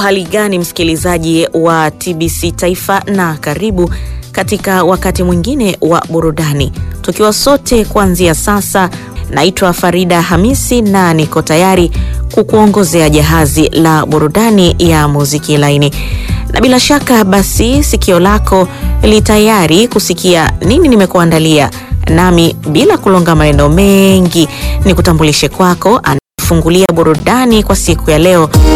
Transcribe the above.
hali gani msikilizaji wa TBC Taifa, na karibu katika wakati mwingine wa burudani. Tukiwa sote kuanzia sasa, naitwa Farida Hamisi na niko tayari kukuongozea jahazi la burudani ya muziki laini. Na bila shaka basi sikio lako li tayari kusikia nini nimekuandalia. Nami bila kulonga maneno mengi, nikutambulishe kwako anafungulia burudani kwa siku ya leo.